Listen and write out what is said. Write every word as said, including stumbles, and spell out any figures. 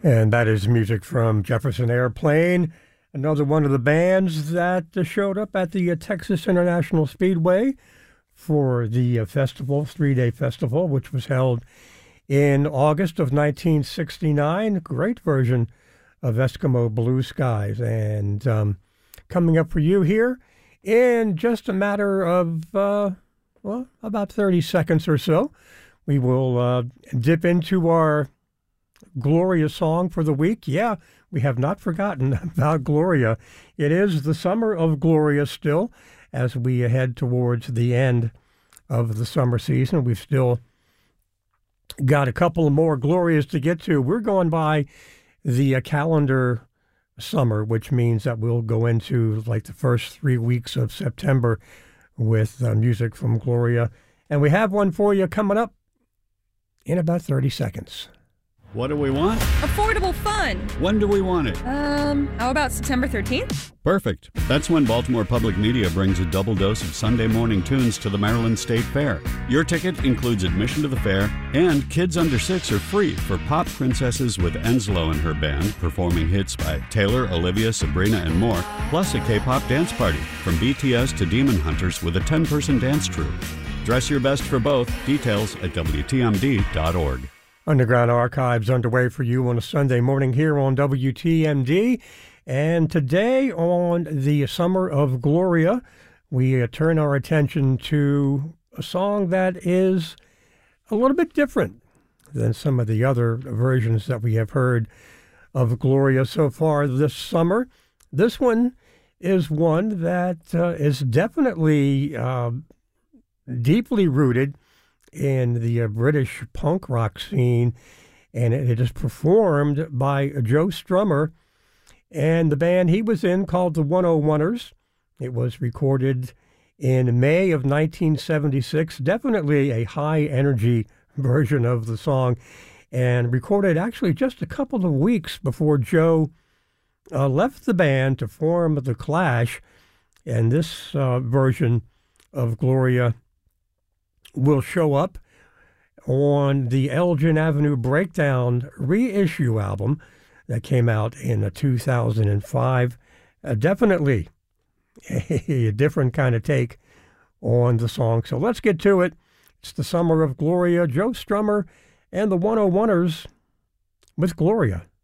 And that is music from Jefferson Airplane, another one of the bands that uh, showed up at the uh, Texas International Speedway for the uh, festival, three-day festival, which was held in August of nineteen sixty-nine. Great version of Eskimo Blue Skies. And um, coming up for you here in just a matter of, uh, well, about thirty seconds or so, we will uh, dip into our Gloria song for the week. Yeah, we have not forgotten about Gloria. It is the summer of Gloria still as we head towards the end of the summer season. We've still got a couple of more Glorias to get to. We're going by the uh, calendar summer, which means that we'll go into like the first three weeks of September with uh, music from Gloria. And we have one for you coming up in about thirty seconds. What do we want? Affordable fun. When do we want it? Um, how about September thirteenth? Perfect. That's when Baltimore Public Media brings a double dose of Sunday morning tunes to the Maryland State Fair. Your ticket includes admission to the fair, and kids under six are free for Pop Princesses with Enslow and her band, performing hits by Taylor, Olivia, Sabrina, and more, plus a K-pop dance party from B T S to Demon Hunters with a ten-person dance troupe. Dress your best for both. Details at W T M D dot org. Underground Archives underway for you on a Sunday morning here on W T M D. And today on the Summer of Gloria, we uh, turn our attention to a song that is a little bit different than some of the other versions that we have heard of Gloria so far this summer. This one is one that uh, is definitely uh, deeply rooted in the uh, British punk rock scene, and it, it is performed by Joe Strummer and the band he was in called the one oh oneers. It was recorded in May of nineteen seventy-six, definitely a high-energy version of the song, and recorded actually just a couple of weeks before Joe uh, left the band to form The Clash, and this uh, version of Gloria will show up on the Elgin Avenue Breakdown reissue album that came out in two thousand five. Uh, definitely a, a different kind of take on the song. So let's get to it. It's the Summer of Gloria, Joe Strummer and the one oh oneers with Gloria.